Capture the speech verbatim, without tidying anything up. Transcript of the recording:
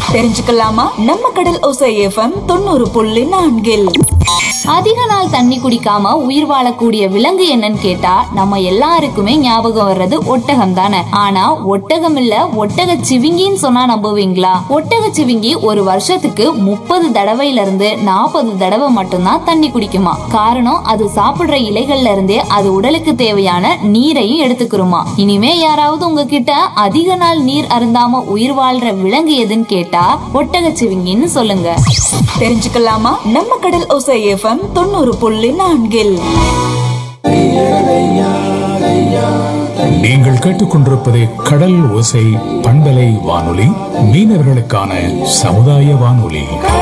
தெரிஞ்சுக்கலாமா? நம்ம கடல் ஓசை எஃப்எம் தொண்ணூறு புள்ளி நான்கில். அதிக நாள் தண்ணி குடிக்காம உயிர் வாழக்கூடிய விலங்கு என்னன்னு கேட்டா நம்ம எல்லாருக்குமே ஞாபகம் வர்றது ஒட்டகம் தானே. ஆனா ஒட்டகம் இல்ல, ஒட்டக சிவிங்கின்னு சொன்னா நம்புவீங்களா? ஒட்டக சிவிங்கி ஒரு வருஷத்துக்கு முப்பது தடவையில இருந்து நாற்பது தடவை மட்டும்தான் தண்ணி குடிக்குமா. காரணம், அது சாப்பிடுற இலைகள்ல இருந்தே அது உடலுக்கு தேவையான நீரையும் எடுத்துக்கிறோமா. இனிமே யாராவது உங்ககிட்ட அதிக நாள் நீர் அருந்தாம உயிர் வாழ்ற விலங்கு எதுன்னு கேட்டா ஒட்டக சிவிங்கின்னு சொல்லுங்க. தெரிஞ்சுக்கலாமா? நம்ம கடல் ஓசை எஃப்எம் தொண்ணூறு புள்ளி நான்கில். நீங்கள் கேட்டுக்கொண்டிருப்பது கடல் ஓசை பண்பலை வானொலி, மீனவர்களுக்கான சமுதாய வானொலி.